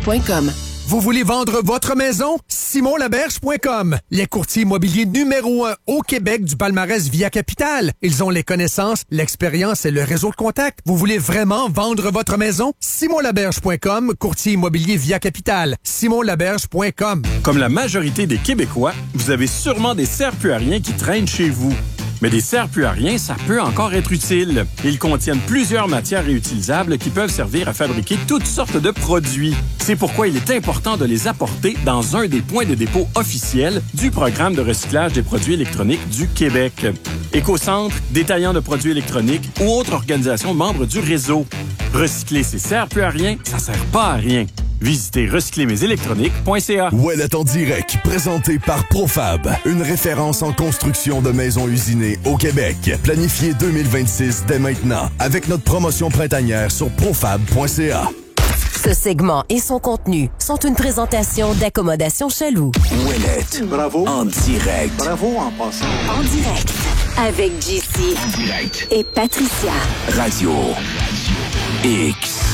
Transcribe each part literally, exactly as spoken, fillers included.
point com. Vous voulez vendre votre maison? Simon Laberge point com. Les courtiers immobiliers numéro un au Québec du palmarès Via Capital. Ils ont les connaissances, l'expérience et le réseau de contacts. Vous voulez vraiment vendre votre maison? Simon Laberge point com, courtier immobilier Via Capital. Simon Laberge point com. Comme la majorité des Québécois, vous avez sûrement des serre-plus-à-rien qui traînent chez vous. Mais des serre-plus-à-rien, ça peut encore être utile. Ils contiennent plusieurs matières réutilisables qui peuvent servir à fabriquer toutes sortes de produits. C'est pourquoi il est important de les apporter dans un des points de dépôt officiels du programme de recyclage des produits électroniques du Québec. Écocentre, détaillant de produits électroniques ou autres organisations membres du réseau. Recycler ces serre-plus-à-rien, ça sert pas à rien. Visitez recycler mes électroniques point c a. Ouellet en direct, présenté par Profab, une référence en construction de maisons usinées au Québec. Planifiez deux mille vingt-six dès maintenant avec notre promotion printanière sur profab point c a. Ce segment et son contenu sont une présentation d'Accommodation Chaloux. Ouellet. Bravo. En direct. Bravo en passant. En direct avec J C En direct. et Patricia. Radio X.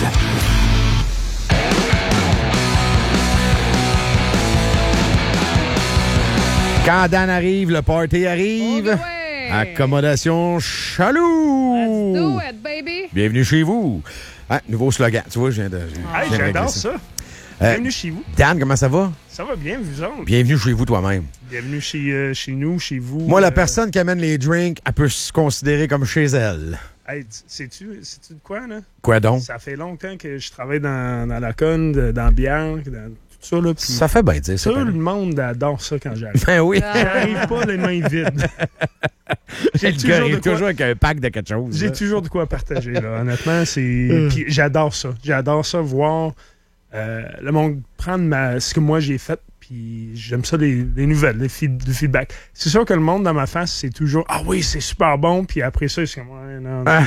Quand Dan arrive, le party arrive. Okay, ouais. Accommodation Chaloux. Let's do it, baby. Bienvenue chez vous. Ah, nouveau slogan. Tu vois, je viens de. je Hey, viens de j'adore régler ça. Euh, Bienvenue chez vous. Dan, comment ça va? Ça va bien, vous autres? Bienvenue chez vous toi-même. Bienvenue chez, euh, chez nous, chez vous. Moi, la euh, personne qui amène les drinks, elle peut se considérer comme chez elle. Hey, sais-tu, sais-tu de quoi, là? Quoi donc? Ça fait longtemps que je travaille dans, dans la conne, de- dans la bière, dans tout ça, là. Puis Ça fait bien dire ça. tout le pareil. monde adore ça quand j'arrive. Ben oui. J'arrive pas les mains vides. J'ai Le toujours gars de arrive quoi- toujours avec un pack de quelque chose. J'ai là. toujours de quoi partager, là. Honnêtement, c'est. Puis j'adore ça. J'adore ça, voir euh, le monde prendre ma... ce que moi j'ai fait. Puis j'aime ça, les, les nouvelles, les feed- le feedback. C'est sûr que le monde dans ma face, c'est toujours ah oui, c'est super bon. Puis après ça, c'est comme ouais, non. non.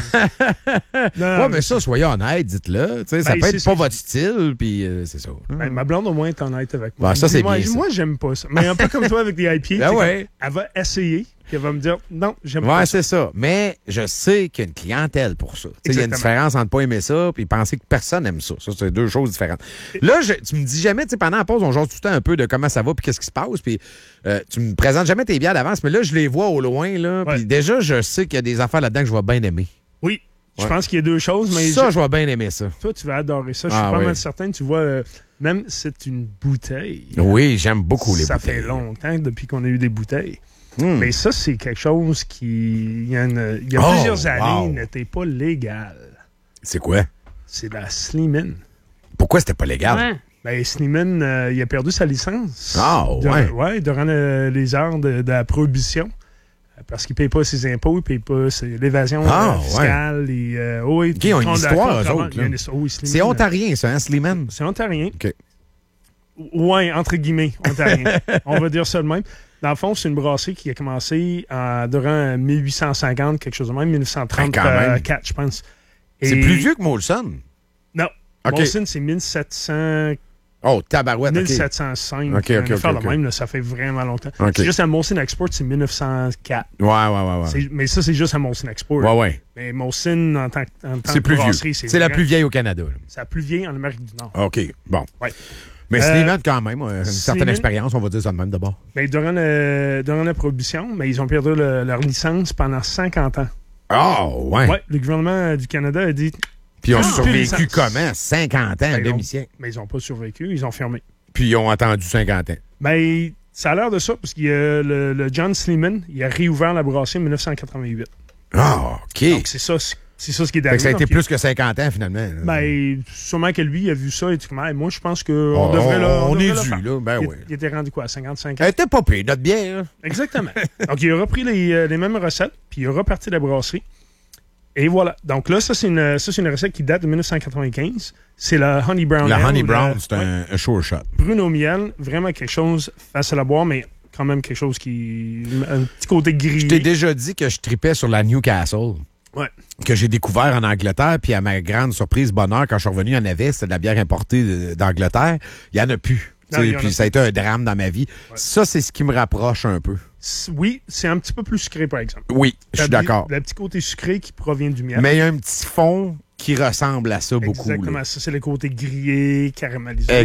Non, Ouais, mais ça, soyez honnête, dites-le. Tu sais, ça Ben, peut c'est être ça pas que votre style, puis euh, c'est ça. ben, ma blonde, au moins, est honnête avec moi. Bon, ça, c'est moi, bien, ça. Moi, j'aime pas ça. Mais un peu comme toi avec des I P A, Ben ouais. elle va essayer, puis elle va me dire non, j'aime Ouais, pas ça. c'est ça. Mais je sais qu'il y a une clientèle pour ça. Tu sais, il y a une Exactement. différence entre pas aimer ça et penser que personne aime ça. Ça, c'est deux choses différentes. Là, je- tu me dis jamais, tu sais, pendant la pause, on jase tout le temps un peu de comment ça va puis qu'est-ce qui se passe. Puis euh, tu me présentes jamais tes bières d'avance, mais là, je les vois au loin. Là, Ouais. puis déjà, je sais qu'il y a des affaires là-dedans que je vais bien aimer. Oui, je Ouais. pense qu'il y a deux choses, mais ça, je- je vais bien aimer ça. toi, tu vas adorer ça. Je Ah, suis pas oui. mal certain. Tu vois, euh, même c'est une bouteille. Oui, j'aime beaucoup les ça bouteilles. fait longtemps depuis qu'on a eu des bouteilles. Hmm. Mais ça, c'est quelque chose qui, il y a, une- il y a Oh, plusieurs années, wow. n'était pas légal. C'est quoi? C'est la Slimin. Pourquoi c'était pas légal? Ouais. Ben, Slimin, euh, il a perdu sa licence. Ah, Dur- ouais. ouais, durant le- les heures de, de la prohibition. Euh, Parce qu'il ne paye pas ses impôts, il ne paye pas ses- l'évasion Ah, euh, fiscale. Et, euh, oh, oui, OK, ils ont une contre la histoire, eux contrebande. autres, Il y a là. une histoire, oui, Slimin, C'est euh, ontarien, ça, hein, Slimane? C'est ontarien. OK. Oui, entre guillemets, ontarien. On va dire ça de même. Dans le fond, c'est une brasserie qui a commencé en, durant mille huit cent cinquante, quelque chose de même, Ben, quand même. mille neuf cent trente-quatre, je pense. C'est Et- plus vieux que Molson. Non. OK. Molson, c'est mille sept cents, Oh, tabarouette, OK. mille sept cent cinq. OK, OK, une affaire OK, de OK. même, là, ça fait vraiment longtemps. OK. C'est juste à Molson Export, c'est mille neuf cent quatre. Ouais, ouais, ouais. ouais. C'est- Mais ça, c'est juste à Molson Export. Ouais, ouais. Mais Molson, en tant, que- en tant C'est que plus vieux. brasserie, C'est la vraiment- plus vieille au Canada. là. C'est la plus vieille en Amérique du Nord. OK, bon. Ouais. Mais Euh, Slimane, quand même, euh, une certaine Slimane- expérience, on va dire ça de même d'abord. Mais durant, le- durant la prohibition, mais ils ont perdu le- leur licence pendant cinquante ans. Ah, ouais. Ouais, le gouvernement du Canada a dit. Puis ils ont Ah, survécu licence. comment? cinquante ans, un Ben, ils ont- demi-siècle. Mais ils n'ont pas survécu, ils ont fermé. Puis ils ont attendu cinquante ans. Ben, ça a l'air de ça, parce que le, le John Sliman, il a réouvert la brasserie en mille neuf cent quatre-vingt-huit. Ah, OK. Donc, c'est ça, c'est ça ce qui est Fait arrivé. que ça a été Donc, plus que cinquante ans, finalement. là. Ben, sûrement que lui, il a vu ça et dit, hey, moi, je pense qu'on Oh, devrait là. on devrait est le dû, faire. là. Ben il, oui. il était rendu quoi, à cinquante-cinq ans? Elle était pas pire, notre bière. Exactement. Donc, il a repris les, euh, les mêmes recettes, puis il a reparti la brasserie. Et voilà. Donc là, ça, c'est une, ça, c'est une recette qui date de mille neuf cent quatre-vingt-quinze. C'est la Honey Brown. La Ale, Honey ou Brown, la- c'est ouais, un, un sure shot. brune au miel. Vraiment quelque chose facile à boire, mais quand même quelque chose qui... Un petit côté grillé. Je t'ai déjà dit que je tripais sur la Newcastle. Ouais. Que j'ai découvert en Angleterre, puis à ma grande surprise, bonheur, quand je suis revenu en avait, c'était de la bière importée de- d'Angleterre. Il n'y en a plus. Non, T'sais, il y en a puis ça a été un drame dans ma vie. Ça, c'est ce qui me rapproche un peu. C- Oui, c'est un petit peu plus sucré, par exemple. Oui, je suis Le- d'accord. Le petit côté sucré qui provient du miel. Mais il y a un petit fond qui ressemble à ça beaucoup. Exactement. là. Ça, c'est le côté grillé, caramélisé.